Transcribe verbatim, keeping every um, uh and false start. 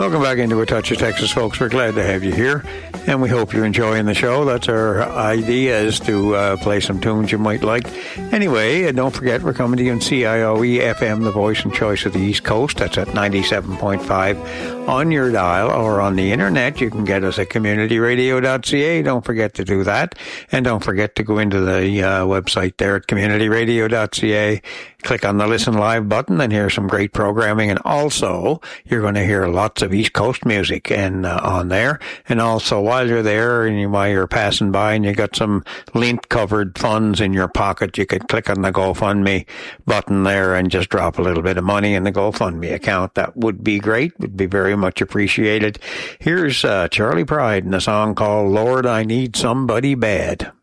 Welcome back into A Touch of Texas, folks. We're glad to have you here, and we hope you're enjoying the show. That's our idea, is to uh, play some tunes you might like. Anyway, don't forget, we're coming to you on C I O E F M, the voice and choice of the East Coast. That's at ninety-seven point five on your dial, or on the internet. You can get us at community radio dot c a. Don't forget to do that. And don't forget to go into the uh, website there at community radio dot c a. Click on the Listen Live button and hear some great programming. And also, you're going to hear lots of East Coast music and uh, on there. And also, while you're there and you, while you're passing by and you got some lint-covered funds in your pocket, you could click on the GoFundMe button there and just drop a little bit of money in the GoFundMe account. That would be great. Would be very much appreciated. Here's uh, Charlie Pride in a song called Lord, I Need Somebody Bad.